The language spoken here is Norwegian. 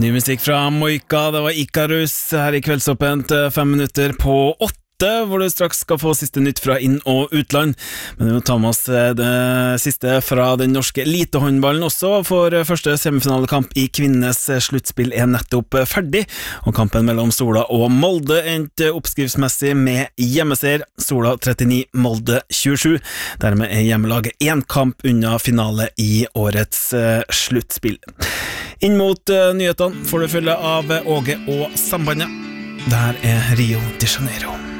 Ny musikk fra Moika, det var Ikarus her I Kveldsåpent 5 minutter på 8, hvor du straks skal få siste nytt fra inn- og utland. Men vi må ta med oss det siste fra den norske elitehåndballen også, for første semifinalekamp I kvinnenes sluttspill nettopp ferdig, og kampen mellom Sola og Molde endte oppskriftsmessig med hjemmeseier, Sola 39, Molde 27. Dermed hjemmelaget 1 kamp unna finale I årets sluttspill. Inn mot nyhetene får du følge av Åge og Sambandet. Der Rio de Janeiro.